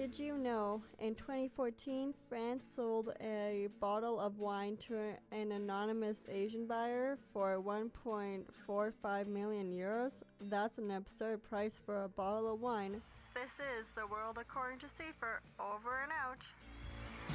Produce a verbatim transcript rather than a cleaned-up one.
Did you know in twenty fourteen, France sold a bottle of wine to an anonymous Asian buyer for one point four five million euros? That's an absurd price for a bottle of wine. This is The World According to Safer, over and out.